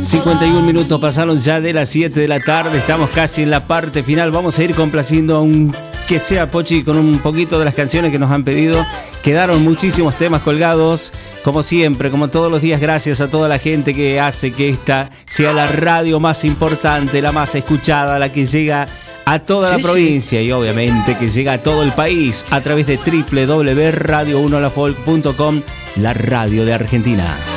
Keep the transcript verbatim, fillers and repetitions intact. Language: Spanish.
cincuenta y un minutos pasaron ya de las siete de la tarde. Estamos casi en la parte final. Vamos a ir complaciendo aunque sea, Pochi, con un poquito de las canciones que nos han pedido. Quedaron muchísimos temas colgados. Como siempre, como todos los días, gracias a toda la gente que hace que esta sea la radio más importante, la más escuchada, la que llega a toda la sí, provincia sí. Y obviamente que llega a todo el país a través de doble u doble u doble u punto radio uno la folk punto com, la radio de Argentina.